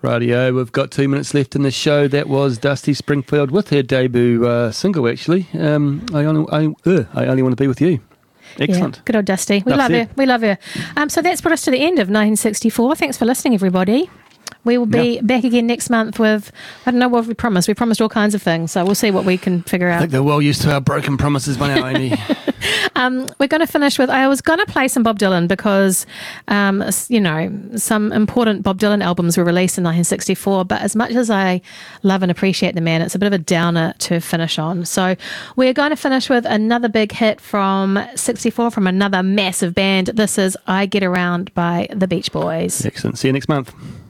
Radio, we've got 2 minutes left in the show. That was Dusty Springfield with her debut single, actually. I only want to be with you. Excellent. Yeah, good old Dusty. We love her. We love her. So that's brought us to the end of 1964. Thanks for listening, everybody. We will be back again next month with, I don't know what we promised. We promised all kinds of things, so we'll see what we can figure out. I think they're well used to our broken promises by now, Amy. We're going to finish with, I was going to play some Bob Dylan because, some important Bob Dylan albums were released in 1964, but as much as I love and appreciate the man, it's a bit of a downer to finish on. So we're going to finish with another big hit from 64 from another massive band. This is I Get Around by the Beach Boys. Excellent. See you next month.